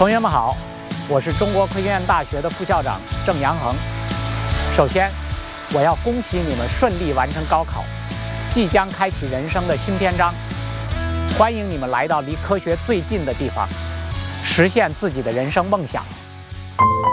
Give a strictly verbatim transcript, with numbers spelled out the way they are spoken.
同学们好，我是中国科学院大学的副校长郑阳恒。首先，我要恭喜你们顺利完成高考，即将开启人生的新篇章。欢迎你们来到离科学最近的地方，实现自己的人生梦想。